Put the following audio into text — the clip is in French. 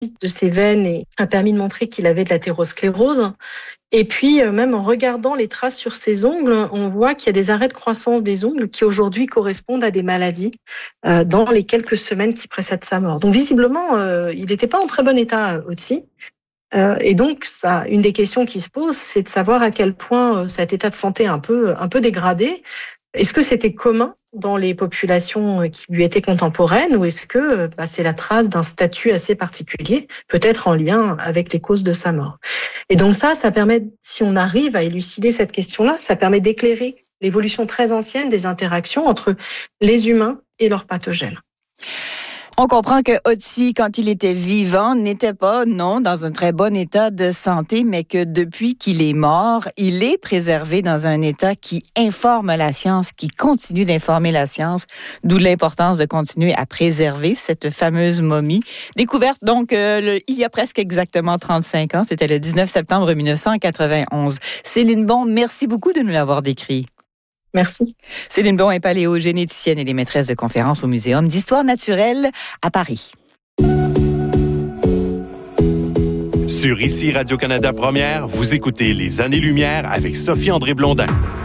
de ses veines et a permis de montrer qu'il avait de l'athérosclérose. Et puis, même en regardant les traces sur ses ongles, on voit qu'il y a des arrêts de croissance des ongles qui aujourd'hui correspondent à des maladies dans les quelques semaines qui précèdent sa mort. Donc visiblement, il n'était pas en très bon état, Otzi. Et donc, une des questions qui se posent, c'est de savoir à quel point cet état de santé un peu dégradé, est-ce que c'était commun dans les populations qui lui étaient contemporaines ou est-ce que c'est la trace d'un statut assez particulier, peut-être en lien avec les causes de sa mort. Et donc ça permet, si on arrive à élucider cette question-là, ça permet d'éclairer l'évolution très ancienne des interactions entre les humains et leurs pathogènes. On comprend que Otzi, quand il était vivant, n'était pas, dans un très bon état de santé, mais que depuis qu'il est mort, il est préservé dans un état qui informe la science, qui continue d'informer la science, d'où l'importance de continuer à préserver cette fameuse momie. Découverte donc il y a presque exactement 35 ans, c'était le 19 septembre 1991. Céline Bon, merci beaucoup de nous l'avoir décrit. Merci. Céline Bon est paléogénéticienne et maîtresse de conférences au Muséum d'histoire naturelle à Paris. Sur ICI Radio-Canada Première, vous écoutez Les Années-Lumière avec Sophie-André Blondin.